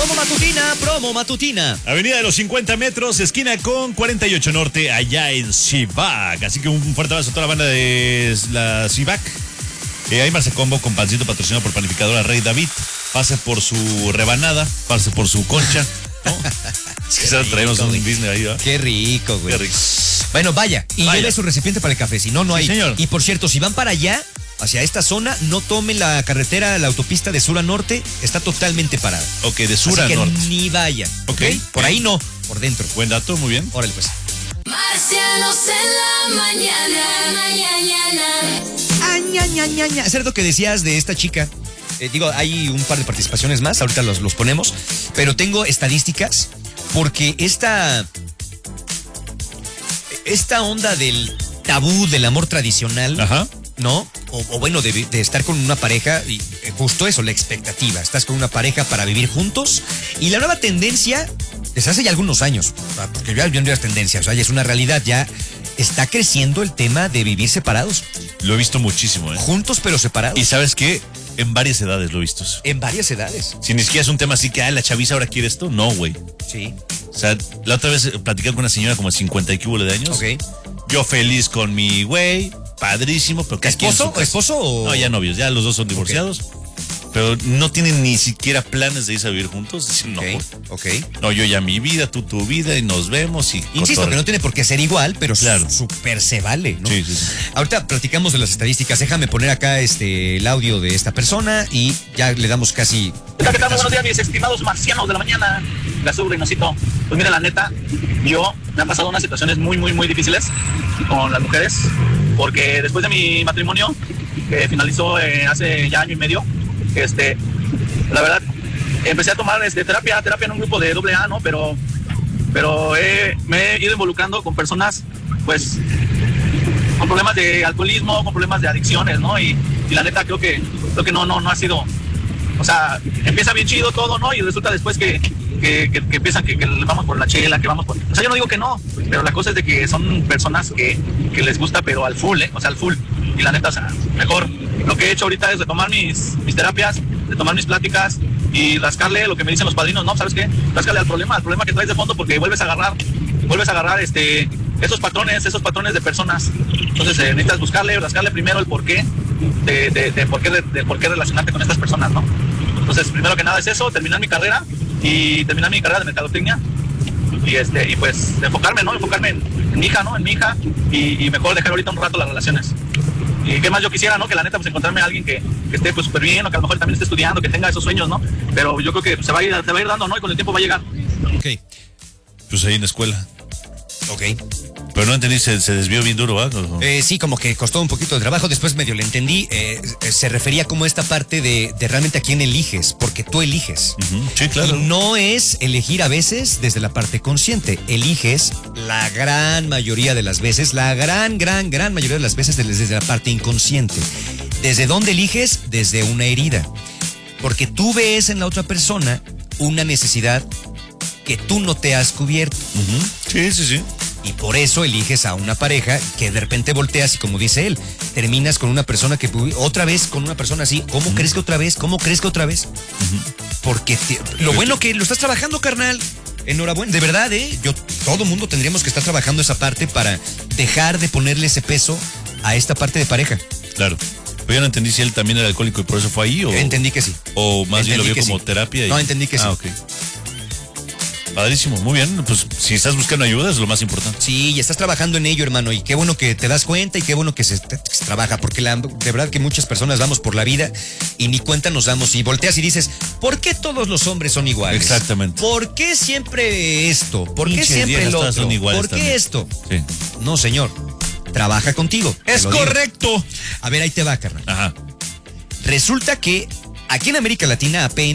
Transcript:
Promo matutina. Avenida de los 50 metros, esquina con 48 Norte, allá en Cibac. Así que un fuerte abrazo a toda la banda de la Cibac. Hay Marce Combo con pancito patrocinado por Panificadora Rey David. Pase por su rebanada, pase por su concha, ¿no? Es que traemos un business ahí, ¿verdad? Qué rico, güey. Qué rico. Bueno, vaya. Y Vaya. lleve su recipiente para el café, si no, no hay. Sí, señor. Y por cierto, si van para allá, hacia esta zona, no tomen la carretera, la autopista de sur a norte, está totalmente parada. Ok, de sur Así a que norte. ni vayan. Ok. Por ahí no, por dentro. Buen dato, muy bien. Órale, pues. Marcianos en la mañana. Es cierto que decías de esta chica. Hay un par de participaciones más, ahorita los ponemos, pero tengo estadísticas porque esta onda del tabú del amor tradicional, Ajá. ¿no? O bueno, de estar con una pareja, y justo eso, la expectativa. Estás con una pareja para vivir juntos y la nueva tendencia, desde hace ya algunos años, porque ya es tendencia, o sea, ya es una realidad, ya está creciendo el tema de vivir separados. Lo he visto muchísimo, ¿eh? Juntos pero separados. Y ¿sabes qué? En varias edades lo he visto. En varias edades. Si ni siquiera es un tema así que, la chaviza ahora quiere esto. No, güey. Sí. O sea, la otra vez platicé con una señora como de 50 y que hubo de años. Ok. Yo feliz con mi güey, padrísimo, pero cada quien en su casa. ¿Esposo o...? No, ya novios, ya los dos son divorciados. Pero no tienen ni siquiera planes de irse a vivir juntos. Dicen, no, Ok. no, yo ya mi vida, tú tu vida y nos vemos. Y Insisto cotorreo. que no tiene por qué ser igual, pero Claro. súper se vale, ¿no? Sí. Ahorita platicamos de las estadísticas. Déjame poner acá el audio de esta persona y ya le damos casi... ¿Qué tal? Buenos días, mis estimados marcianos de la mañana. Gracias, Reynosito. Pues mira, la neta, me han pasado unas situaciones muy difíciles con las mujeres, porque después de mi matrimonio, que finalizó hace ya año y medio, la verdad, empecé a tomar terapia en un grupo de AA, ¿no? Pero me he ido involucrando con personas, pues, con problemas de alcoholismo, con problemas de adicciones, ¿no? Y la neta, creo que no ha sido... O sea, empieza bien chido todo, ¿no? Y resulta después que empiezan que vamos por la chela, que vamos por... O sea, yo no digo que no, pero la cosa es de que son personas que les gusta, pero al full, O sea, al full. Y la neta, o sea, mejor. Lo que he hecho ahorita es retomar mis terapias, retomar mis pláticas y rascarle lo que me dicen los padrinos, ¿no? ¿Sabes qué? Ráscale al problema que traes de fondo, porque vuelves a agarrar esos patrones de personas. Entonces necesitas rascarle primero el porqué de por qué relacionarte con estas personas, ¿no? Entonces, primero que nada es eso, terminar mi carrera de mercadotecnia y pues enfocarme en mi hija, ¿no? En mi hija y mejor dejar ahorita un rato las relaciones. Y qué más yo quisiera, ¿no? Que la neta, pues encontrarme a alguien que esté pues súper bien, o que a lo mejor también esté estudiando, que tenga esos sueños, ¿no? Pero yo creo que pues, se va a ir dando, ¿no? Y con el tiempo va a llegar. Ok. Pues ahí en la escuela. Ok. Pero no entendí, se desvió bien duro, ¿verdad? Sí, como que costó un poquito de trabajo, después medio le entendí. Se refería como esta parte de realmente a quién eliges, porque tú eliges. Sí, claro. Y no es elegir a veces desde la parte consciente, eliges la gran mayoría de las veces, la gran mayoría de las veces desde la parte inconsciente. ¿Desde dónde eliges? Desde una herida. Porque tú ves en la otra persona una necesidad que tú no te has cubierto. Sí. Y por eso eliges a una pareja que de repente volteas y, como dice él, terminas con una persona que otra vez con una persona así. ¿Cómo crees que otra vez? ¿Cómo crees que otra vez? Porque lo bueno que lo estás trabajando, carnal. Enhorabuena. De verdad, todo mundo tendríamos que estar trabajando esa parte para dejar de ponerle ese peso a esta parte de pareja. Claro. Pero yo no entendí si él también era alcohólico y por eso fue ahí o... Entendí que sí. O más bien lo vio que como sí. terapia. No, entendí que sí. Ok. Padrísimo, muy bien. Pues si estás buscando ayuda es lo más importante. Sí, y estás trabajando en ello, hermano, y qué bueno que te das cuenta y qué bueno que se trabaja, porque de verdad que muchas personas vamos por la vida y ni cuenta nos damos y volteas y dices, ¿por qué todos los hombres son iguales? Exactamente. ¿Por qué siempre esto? ¿Por qué Pinches siempre viejas lo todas otro? son iguales ¿Por qué también. esto? Sí. No, señor, trabaja contigo. Es te lo digo. correcto. A ver, ahí te va, carnal. Ajá. Resulta que aquí en América Latina apenas